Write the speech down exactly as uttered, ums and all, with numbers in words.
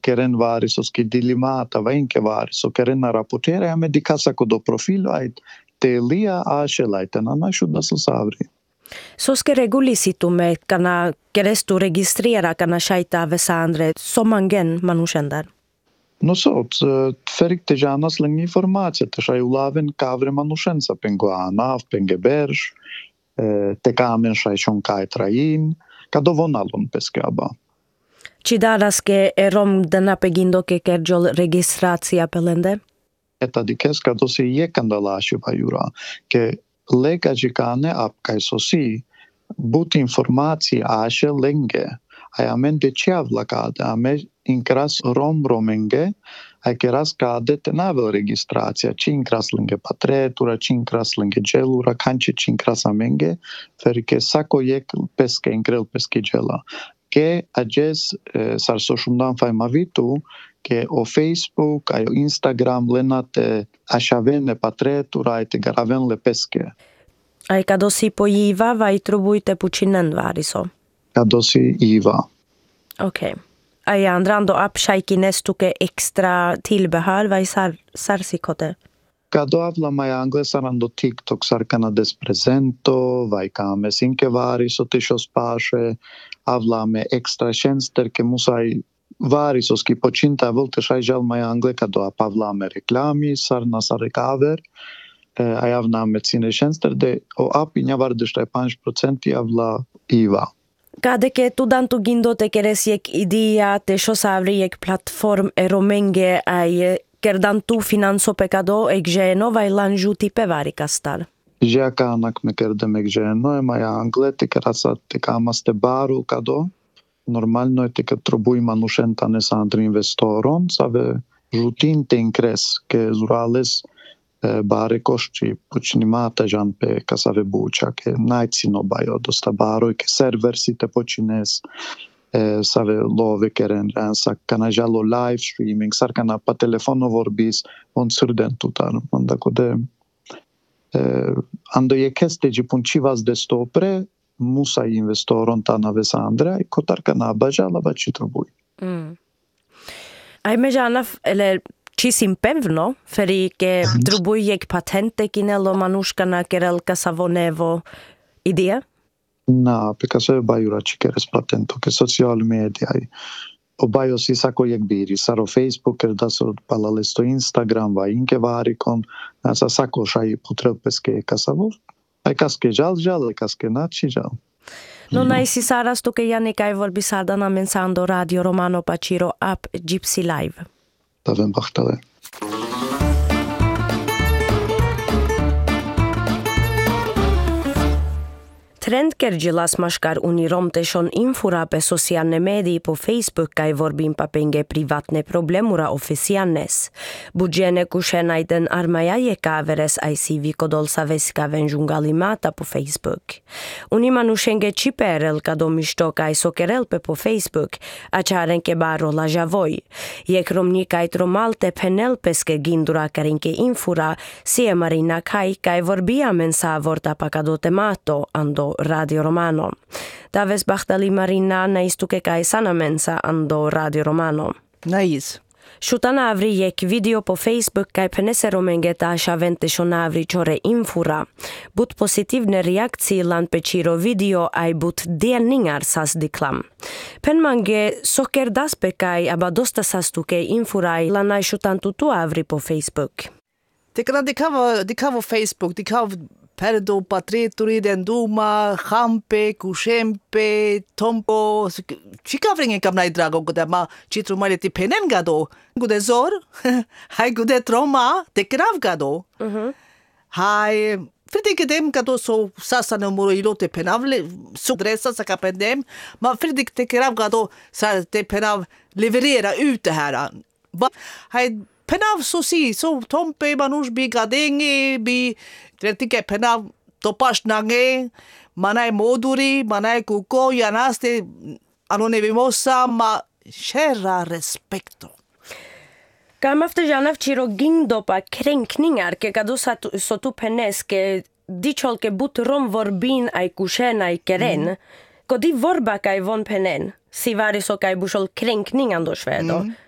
keren varisos ki dilimata va inke variso keren na rapportera ja me di casa ko do profilo ait te lia ashelaiten ana shuda so savri. Soske regulisitume kana kerestu registrera kana shaita vesandre somangen manushender. No sot, ferik te janas leng informacija, te shaj ulavin kavre manushensa pengo anav, penge bersh, te kamen shaj shonkaj trajin, ka dovonalon peske aba. Ci daras ke erom dana pegindo ke kerjol registracija pelende? Eta di kes ka dosi jekandalashi vajura, ke lega gjikane apkaj sosi, but informaci ashe lenge, a men de qavla kade, a me inkras rom romenge, a keras kade te navel registracija, qinkras lenge patretura, qinkras lenge gjelura, kanqe qinkras amenge, ferike sako jek peske inkrel peske gjela. Ke a gjes sarso shumdan faj ma vitu, ke o Facebook, ajo Instagram lenate ashavene patretura, te garaven le peske. Ai kadosi pojiva vai trubujte pučinen variso? Kadosi iva. Okej. Okay. Ai andrando apshajkines tuke extra tillbehör vai sar sarsikote? Kado avla mai angle sarando TikTok sarkana des presento, vai kame sinke variso tishos pashe, avla me extra tjänster ke musai varisos ki počinta volte shaj žal mai angle kado apavla me reklami, sarna sarikaver, a javna me cine tjänster de o api njavardyshtaj panj procenti avla iva. Kade ke tu dan tu gindo te keres jek idea te shosavri jek platform e romenge ai kerdan tu finanso pe kado e gjeno vai lanju ti pe vari kastar. Gja ka anak me kerdem e gjeno e maja angle te kerasa te kamas te baru kado. Normalno e te ke trubuj manushenta ne sandri investoron, save žutin te inkres ke zurales bare košći počinimata žan pe kasave buča, ke najcino bajo dosta baroj, ke serversi te počines, save love keren rensa, kana žalo live streaming, sar kana pa telefono vorbis, on srden tutar, onda kode ando je keste gjipun qivas de stopre, musa investoron ta na vesandre, i kotar kana bajala va qitrobuj. Mm. Ai me žana, ele ci sim pewno, feri ke trubujek patente kinelo manushkana kerel kasavonevo idea? Na, peka se bajura ci keres patento, ke social media. Obajo si sako jek biri, saro Facebook, ker da so palalesto Instagram, va inke varikon, nasa sako šaj putrel peske kasavo, aj kaske žal žal, aj kaske nači žal. No naisi saras tuke Janika i vorbisardana mensando Radio Romano Paciro app Gypsy Live. Tavem bahtale. Trend kergjilas mashkar unirom të shon infura pe socialne mediji po Facebook ka i vorbim pa penge privatne problemura ofisianes. Bugjene kushenajten armaja je kaveres a i si vikodol sa veska venjungalimata po Facebook. Uni manushenge qiperel ka do mishto ka i sokerel pe po Facebook, a qaren ke baro la javoj. Je kromni ka i tromalte penel peske gindura karinke infura, si e marina kaj ka i vorbia mensa vorta pa ka do temato ando Radio Romano. Daves bahtali Marina naistuke kai sanamensa ando Radio Romano. Nais. Shutanavri jek video po Facebook kai penese romengeta shavente shonavri chore infura. But positivne reakci lan pechiro video ai but delningar sas diklam. Penmange soker daspe kai abadosta sastuke infurai lanai shutantu tu avri po Facebook. Det kan det kan vara det kan vara Facebook, det kan perdo patreturi den duma hampe kushempe tompo chikavringe kamnai drago goda ma chitru mali ti penen gado gode zor hai gode troma te krav gado mhm hai Fridik dem gado so sasa no muro ilote penavle so dressa sa kapendem ma Fridik te krav gado sa te penav leverera ut det här hai penav so si so tompe manush bi gadenge bi Tretike penav topash nange, manai moduri, manai kuko, yanaste anonevimosa, ma kära respekto. Kam efter janav chiro gindo pa kränkningar, ke kado so tu penes, ke dichol ke but rom vorbin ai kushen ai keren, mm. Kodi vorba kai von penen, si vari so kai bushol kränkningan do shvedo. Mm.